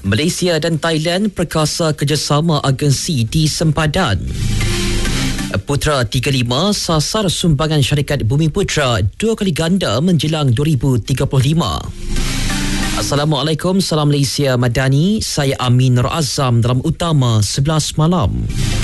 Malaysia dan Thailand perkasa kerjasama agensi di sempadan. Putra 35 sasar sumbangan syarikat Bumi Putra 2 kali ganda menjelang 2035. Assalamualaikum, salam Malaysia Madani. Saya Amin Nur Azam dalam Utama 11 Malam.